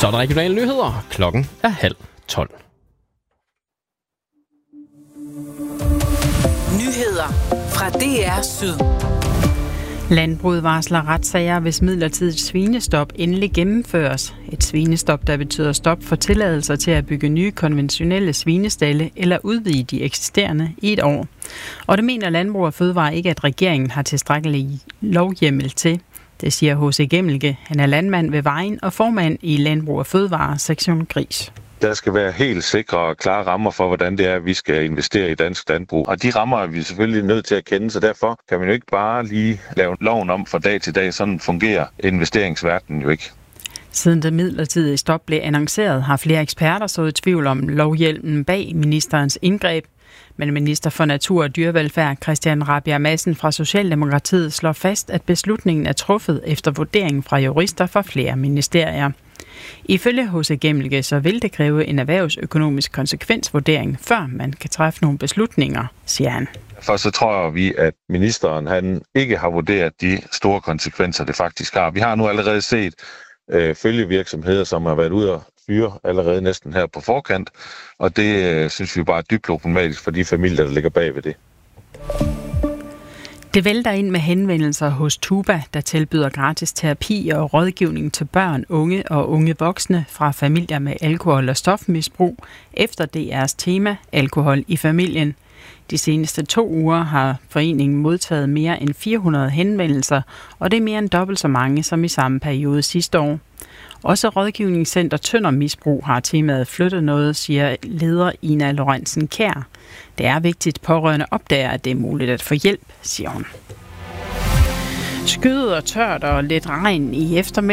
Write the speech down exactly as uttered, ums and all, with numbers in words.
Så er der regionale nyheder. Klokken er halv tolv. Nyheder fra D R Syd. Landbruget varsler retssager, hvis midlertidigt svinestop endelig gennemføres. Et svinestop, der betyder stop for tilladelser til at bygge nye konventionelle svinestalle eller udvide de eksisterende i et år. Og det mener Landbrug og Fødevare ikke, at regeringen har tilstrækkelig lovhjemmel til. Det siger H C Gemmelke. Han er landmand ved Vejen og formand i Landbrug og Fødevare sektion Gris. Der skal være helt sikre og klare rammer for, hvordan det er, at vi skal investere i dansk landbrug. Og de rammer er vi selvfølgelig nødt til at kende, så derfor kan man jo ikke bare lige lave loven om fra dag til dag. Sådan fungerer investeringsverdenen jo ikke. Siden det midlertidige stop blev annonceret, har flere eksperter sået tvivl om lovhjælpen bag ministerens indgreb. Men minister for Natur og Dyrevelfærd Christian Rabjerg Madsen fra Socialdemokratiet slår fast, at beslutningen er truffet efter vurdering fra jurister fra flere ministerier. Ifølge H C Gemmelke så vil det kræve en erhvervsøkonomisk konsekvensvurdering, før man kan træffe nogle beslutninger, siger han. For så tror vi, at ministeren han ikke har vurderet de store konsekvenser, det faktisk har. Vi har nu allerede set øh, følgevirksomheder, som har været ude og fyre allerede næsten her på forkant, og det øh, synes vi bare er dybt problematisk for de familier, der ligger bag ved det. Det vælter ind med henvendelser hos Tuba, der tilbyder gratis terapi og rådgivning til børn, unge og unge voksne fra familier med alkohol- og stofmisbrug, efter D R's tema Alkohol i familien. De seneste to uger har foreningen modtaget mere end fire hundrede henvendelser, og det er mere end dobbelt så mange som i samme periode sidste år. Også Rådgivningscenter Tønder Misbrug har temaet flyttet noget, siger leder Ina Lorentzen Kjær. Det er vigtigt, at pårørende opdager, at det er muligt at få hjælp, siger hun. Skyet og tørt og lidt regn i eftermiddag.